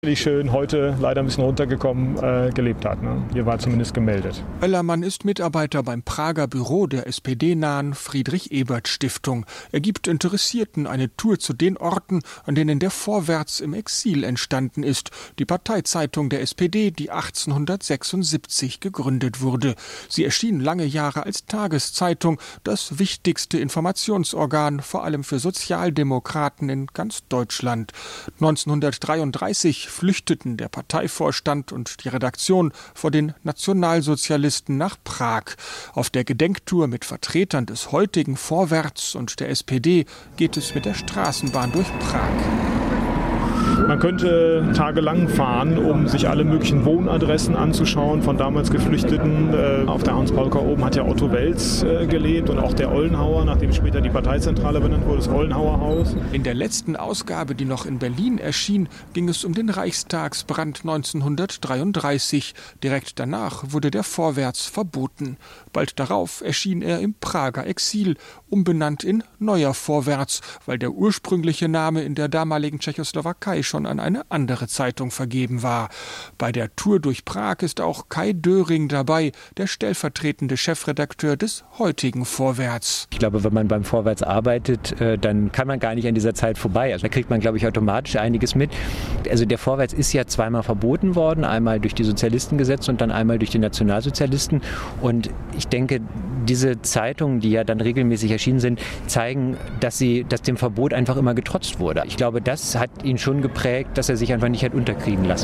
schön, heute leider ein bisschen runtergekommen, gelebt hat. Ne? Hier war zumindest gemeldet. Oellermann ist Mitarbeiter beim Prager Büro der SPD-nahen Friedrich-Ebert-Stiftung. Er gibt Interessierten eine Tour zu den Orten, an denen der Vorwärts im Exil entstanden ist. Die Parteizeitung der SPD, die 1876 gegründet wurde. Sie erschien lange Jahre als Tageszeitung, das wichtigste Informationsorgan, vor allem für Sozialdemokraten in ganz Deutschland. 1933 flüchteten der Parteivorstand und die Redaktion vor den Nationalsozialisten nach Prag. Auf der Gedenktour mit Vertretern des heutigen Vorwärts und der SPD geht es mit der Straßenbahn durch Prag. Man könnte tagelang fahren, um sich alle möglichen Wohnadressen anzuschauen von damals Geflüchteten. Auf der Hans-Paulka oben hat ja Otto Welz gelebt und auch der Ollenhauer, nachdem später die Parteizentrale benannt wurde, das Ollenhauer Haus. In der letzten Ausgabe, die noch in Berlin erschien, ging es um den Reichstagsbrand 1933. Direkt danach wurde der Vorwärts verboten. Bald darauf erschien er im Prager Exil, umbenannt in Neuer Vorwärts, weil der ursprüngliche Name in der damaligen Tschechoslowakei schon an eine andere Zeitung vergeben war. Bei der Tour durch Prag ist auch Kai Döring dabei, der stellvertretende Chefredakteur des heutigen Vorwärts. Ich glaube, wenn man beim Vorwärts arbeitet, dann kann man gar nicht an dieser Zeit vorbei. Also da kriegt man, glaube ich, automatisch einiges mit. Also der Vorwärts ist ja zweimal verboten worden, einmal durch die Sozialistengesetze und dann einmal durch die Nationalsozialisten. Und ich denke, diese Zeitungen, die ja dann regelmäßig erschienen sind, zeigen, dass dem Verbot einfach immer getrotzt wurde. Ich glaube, das hat ihn schon geprägt, dass er sich einfach nicht hat unterkriegen lassen.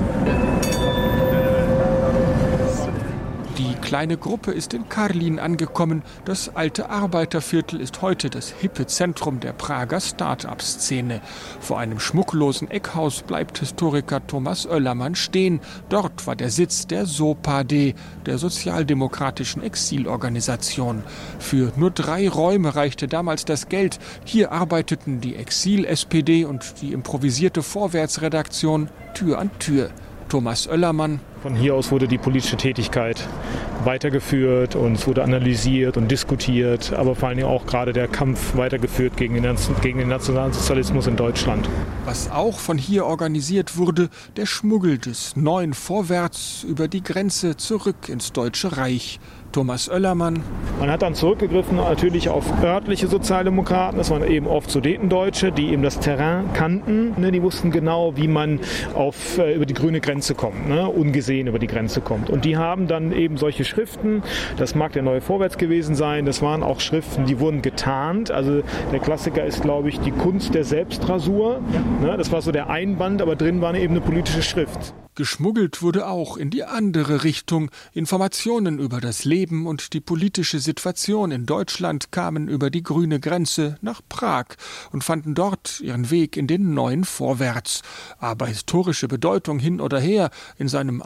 Die kleine Gruppe ist in Karlin angekommen. Das alte Arbeiterviertel ist heute das hippe Zentrum der Prager Start-up-Szene. Vor einem schmucklosen Eckhaus bleibt Historiker Thomas Oellermann stehen. Dort war der Sitz der SOPAD, der sozialdemokratischen Exilorganisation. Für nur 3 Räume reichte damals das Geld. Hier arbeiteten die Exil-SPD und die improvisierte Vorwärtsredaktion Tür an Tür. Thomas Oellermann. Von hier aus wurde die politische Tätigkeit weitergeführt und es wurde analysiert und diskutiert, aber vor allem auch gerade der Kampf weitergeführt gegen den Nationalsozialismus in Deutschland. Was auch von hier organisiert wurde, der Schmuggel des neuen Vorwärts über die Grenze zurück ins Deutsche Reich. Thomas Oellermann. Man hat dann zurückgegriffen natürlich auf örtliche Sozialdemokraten. Das waren eben oft Sudetendeutsche, die eben das Terrain kannten. Die wussten genau, wie man über die grüne Grenze kommt, ungesehen über die Grenze kommt. Und die haben dann eben solche Schriften, das mag der Neue Vorwärts gewesen sein, das waren auch Schriften, die wurden getarnt. Also der Klassiker ist, glaube ich, die Kunst der Selbstrasur. Das war so der Einband, aber drin war eben eine politische Schrift. Geschmuggelt wurde auch in die andere Richtung. Informationen über das Leben und die politische Situation in Deutschland kamen über die grüne Grenze nach Prag und fanden dort ihren Weg in den neuen Vorwärts. Aber historische Bedeutung hin oder her, in seinem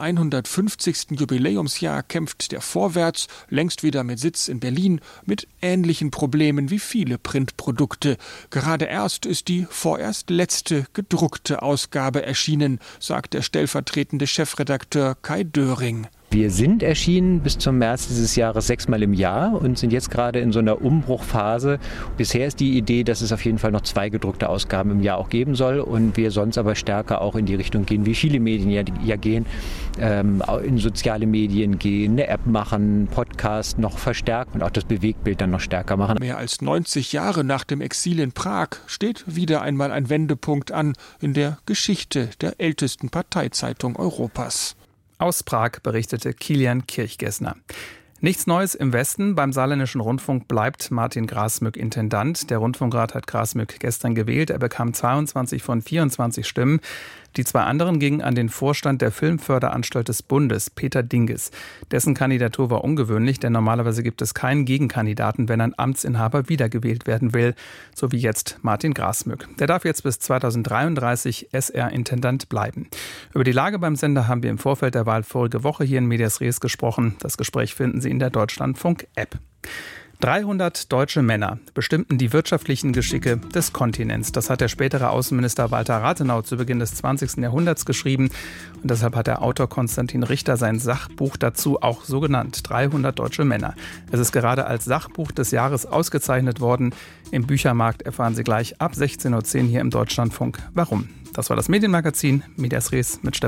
150. Jubiläumsjahr kämpft der Vorwärts, längst wieder mit Sitz in Berlin, mit ähnlichen Problemen wie viele Printprodukte. Gerade erst ist die vorerst letzte gedruckte Ausgabe erschienen, sagt der stellvertretende Chefredakteur Kai Döring. Wir sind erschienen bis zum März dieses Jahres 6-mal im Jahr und sind jetzt gerade in so einer Umbruchphase. Bisher ist die Idee, dass es auf jeden Fall noch 2 gedruckte Ausgaben im Jahr auch geben soll und wir sonst aber stärker auch in die Richtung gehen, wie viele Medien ja gehen, in soziale Medien gehen, eine App machen, Podcast noch verstärken und auch das Bewegtbild dann noch stärker machen. Mehr als 90 Jahre nach dem Exil in Prag steht wieder einmal ein Wendepunkt an in der Geschichte der ältesten Parteizeitung Europas. Aus Prag berichtete Kilian Kirchgessner. Nichts Neues im Westen. Beim Saarländischen Rundfunk bleibt Martin Grasmück Intendant. Der Rundfunkrat hat Grasmück gestern gewählt. Er bekam 22 von 24 Stimmen. Die 2 anderen gingen an den Vorstand der Filmförderanstalt des Bundes, Peter Dinges. Dessen Kandidatur war ungewöhnlich, denn normalerweise gibt es keinen Gegenkandidaten, wenn ein Amtsinhaber wiedergewählt werden will, so wie jetzt Martin Grasmück. Der darf jetzt bis 2033 SR-Intendant bleiben. Über die Lage beim Sender haben wir im Vorfeld der Wahl vorige Woche hier in Medias Res gesprochen. Das Gespräch finden Sie in der Deutschlandfunk-App. 300 deutsche Männer bestimmten die wirtschaftlichen Geschicke des Kontinents. Das hat der spätere Außenminister Walter Rathenau zu Beginn des 20. Jahrhunderts geschrieben. Und deshalb hat der Autor Konstantin Richter sein Sachbuch dazu auch so genannt. 300 deutsche Männer. Es ist gerade als Sachbuch des Jahres ausgezeichnet worden. Im Büchermarkt erfahren Sie gleich ab 16:10 Uhr hier im Deutschlandfunk. Warum? Das war das Medienmagazin Medias Res mit Stefan